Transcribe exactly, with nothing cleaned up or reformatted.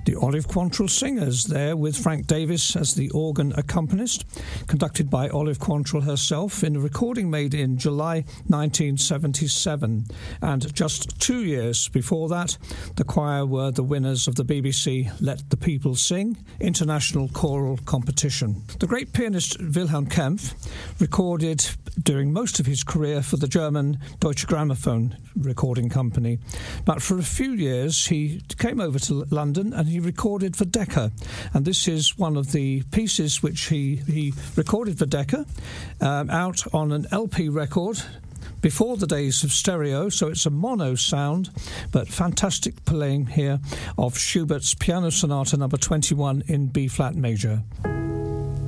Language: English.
The Olive Quantrill Singers there with Frank Davis as the organ accompanist, conducted by Olive Quantrill herself in a recording made in July nineteen seventy-seven. And just two years before that, the choir were the winners of the B B C Let the People Sing International Choral Competition. The great pianist Wilhelm Kempff recorded during most of his career for the German Deutsche Grammophon recording company. But for a few years he came over to London and he recorded for Decca. And this is one of the pieces which he, he recorded for Decca, um, out on an L P record before the days of stereo, so it's a mono sound, but fantastic playing here of Schubert's Piano Sonata number twenty-one in B-flat major.